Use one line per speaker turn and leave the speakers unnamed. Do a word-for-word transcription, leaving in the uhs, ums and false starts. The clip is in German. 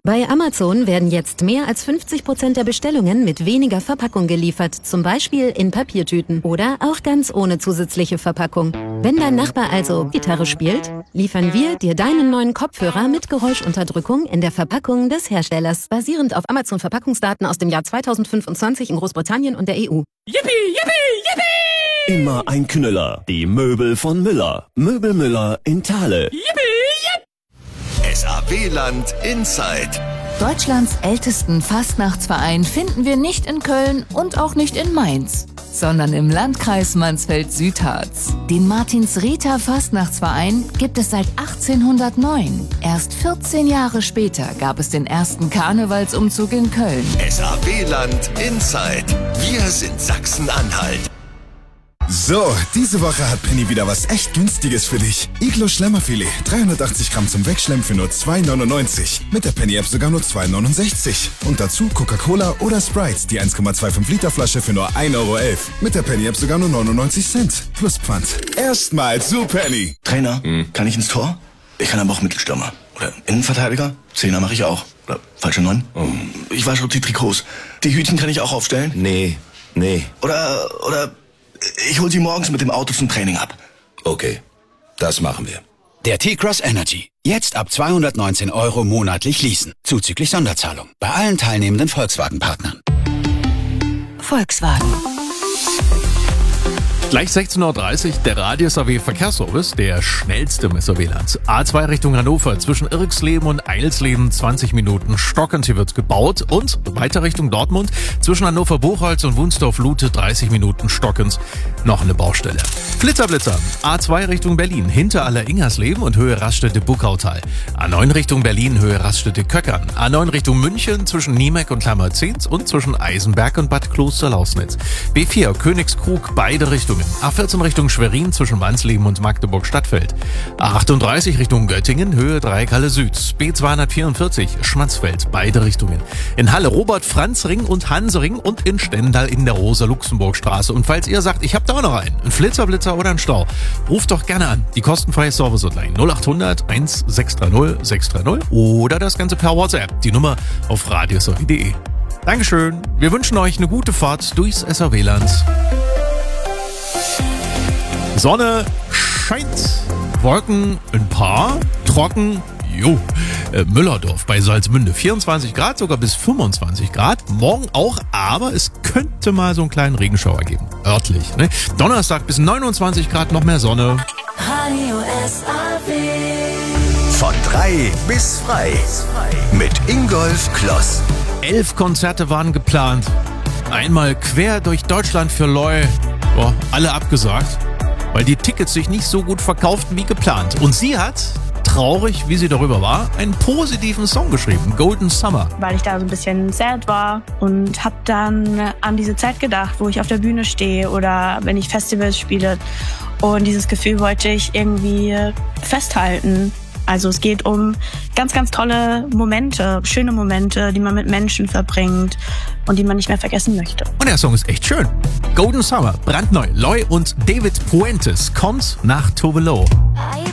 Bei Amazon werden jetzt mehr als fünfzig Prozent der Bestellungen mit weniger Verpackung geliefert, zum Beispiel in Papiertüten oder auch ganz ohne zusätzliche Verpackung. Wenn dein Nachbar also Gitarre spielt, liefern wir dir deinen neuen Kopfhörer mit Geräuschunterdrückung in der Verpackung des Herstellers, basierend auf Amazon-Verpackungsdaten aus dem Jahr zweitausendfünfundzwanzig in Großbritannien und der E U.
Yippie, yippie, yippie!
Immer ein Knüller. Die Möbel von Müller. Möbel Müller in Thale.
Yippie, yipp!
S A W-Land Inside.
Deutschlands ältesten Fastnachtsverein finden wir nicht in Köln und auch nicht in Mainz, sondern im Landkreis Mansfeld-Südharz. Den Martins-Rita Fastnachtsverein gibt es seit achtzehnhundertneun. Erst vierzehn Jahre später gab es den ersten Karnevalsumzug in Köln.
S A W-Land Inside. Wir sind Sachsen-Anhalt.
So, diese Woche hat Penny wieder was echt Günstiges für dich. Iglo Schlemmerfilet, dreihundertachtzig Gramm zum Wegschlemmen für nur zwei neunundneunzig. Mit der Penny-App sogar nur zwei neunundsechzig. Und dazu Coca-Cola oder Sprite, die eins Komma fünfundzwanzig Liter Flasche für nur ein Euro elf. Mit der Penny-App sogar nur neunundneunzig Cent. Plus Pfand. Erstmal zu Penny.
Trainer, hm. kann ich ins Tor? Ich kann aber auch Mittelstürmer. Oder Innenverteidiger? Zehner mache ich auch. Oder falsche Neun? Oh. Ich wasche die Trikots. Die Hütchen kann ich auch aufstellen?
Nee, nee.
Oder, oder... Ich hol sie morgens mit dem Auto zum Training ab.
Okay, das machen wir.
Der T-Cross Energy. Jetzt ab zweihundertneunzehn Euro monatlich leasen. Zuzüglich Sonderzahlung. Bei allen teilnehmenden Volkswagen-Partnern.
Volkswagen.
Gleich sechzehn Uhr dreißig, der Radius A W Verkehrsservice, der schnellste im S A W-Land. A zwei Richtung Hannover, zwischen Irxleben und Eilsleben zwanzig Minuten stockend, hier wird gebaut. Und weiter Richtung Dortmund, zwischen Hannover-Buchholz und Wunsdorf-Lute dreißig Minuten stockend, noch eine Baustelle. Flitterblitzer, A zwei Richtung Berlin, hinter Aller-Ingersleben und Höhe Raststätte Buckautal. A neun Richtung Berlin, Höhe Raststätte Köckern. A neun Richtung München, zwischen Niemek und Klammerzehns und zwischen Eisenberg und Bad Kloster-Lausnitz. B vier, Königskrug, beide Richtungen. A vierzehn Richtung Schwerin zwischen Wansleben und Magdeburg-Stadtfeld. A achtunddreißig Richtung Göttingen, Höhe Dreieckhalle Süd. B zweihundertvierundvierzig, Schmatzfeld, beide Richtungen. In Halle Robert-Franz-Ring und Hansering und in Stendal in der Rosa-Luxemburg-Straße. Und falls ihr sagt, ich hab da auch noch einen, einen Flitzerblitzer oder einen Stau, ruft doch gerne an. Die kostenfreie Service-Hotline null acht hundert eins sechs drei null sechs drei null oder das Ganze per WhatsApp. Die Nummer auf radius punkt de. Dankeschön. Wir wünschen euch eine gute Fahrt durchs S A W-Land. Sonne scheint, Wolken ein paar, trocken, jo. Äh, Müllerdorf bei Salzmünde, vierundzwanzig Grad, sogar bis fünfundzwanzig Grad. Morgen auch, aber es könnte mal so einen kleinen Regenschauer geben, örtlich. Ne? Donnerstag bis neunundzwanzig Grad, noch mehr Sonne.
Radio S A W.
Von drei bis frei. Mit Ingolf Kloss.
Elf Konzerte waren geplant. Einmal quer durch Deutschland für Loi. Boah, alle abgesagt, weil die Tickets sich nicht so gut verkauften wie geplant. Und sie hat, traurig wie sie darüber war, einen positiven Song geschrieben, Golden Summer.
Weil ich da so ein bisschen sad war und hab dann an diese Zeit gedacht, wo ich auf der Bühne stehe oder wenn ich Festivals spiele. Und dieses Gefühl wollte ich irgendwie festhalten. Also es geht um ganz, ganz tolle Momente, schöne Momente, die man mit Menschen verbringt und die man nicht mehr vergessen möchte.
Und der Song ist echt schön. Golden Summer, brandneu. Loi und David Puentes kommt nach Tovelo.